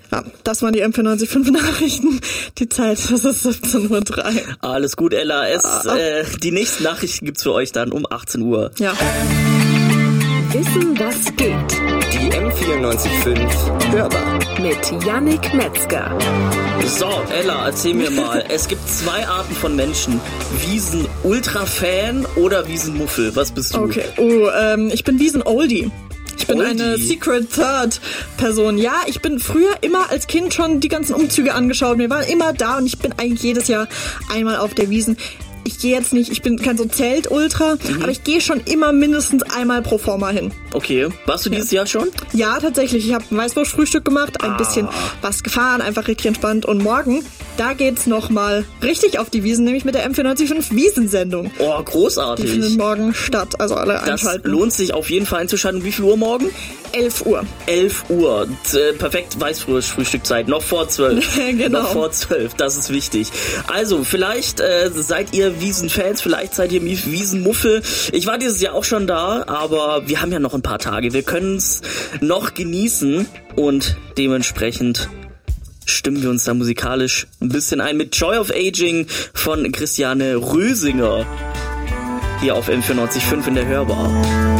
Ja, das waren die M94.5 Nachrichten. Die Zeit, das ist 17:03 Uhr. Alles gut, Ella. Die nächsten Nachrichten gibt's für euch dann um 18 Uhr. Ja. Wissen, was geht. Die M94.5 Hörbar. Mit Yannick Metzger. So, Ella, erzähl mir mal. Es gibt 2 Arten von Menschen. Wiesen-Ultra-Fan oder Wiesen-Muffel. Was bist du? Okay. Ich bin Wiesen-Oldie. Ich bin eine Secret Third Person. Ja, ich bin früher immer als Kind schon die ganzen Umzüge angeschaut. Wir waren immer da und ich bin eigentlich jedes Jahr einmal auf der Wiesn. Ich gehe jetzt nicht, ich bin kein so Zelt-Ultra, aber ich gehe schon immer mindestens einmal pro forma hin. Okay. Warst du dieses Jahr schon? Ja, tatsächlich. Ich habe ein Weißwurstfrühstück gemacht, ein bisschen was gefahren, einfach richtig entspannt. Und morgen, da geht's nochmal richtig auf die Wiesn, nämlich mit der M94.5 Wiesn-Sendung. Oh, großartig. Die findet morgen statt, also alle einschalten. Das lohnt sich auf jeden Fall einzuschalten. Wie viel Uhr morgen? 11 Uhr. 11 Uhr. Perfekt Weißwurstfrühstückzeit. Noch vor 12. Genau. Noch vor 12. Das ist wichtig. Also, vielleicht seid ihr Wiesen-Fans, vielleicht seid ihr Wiesen-Muffel. Ich war dieses Jahr auch schon da, aber wir haben ja noch ein paar Tage. Wir können es noch genießen und dementsprechend stimmen wir uns da musikalisch ein bisschen ein mit Joy of Aging von Christiane Rösinger. Hier auf M94.5 in der Hörbar.